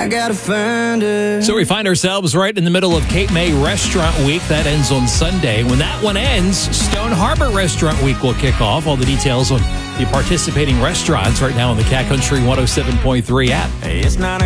I gotta find her. So we find ourselves right in the middle of Cape May Restaurant Week. That ends on Sunday. When that one ends, Stone Harbor Restaurant Week will kick off. All the details on the participating restaurants right now on the Cat Country 107.3 app. Hey, it's 9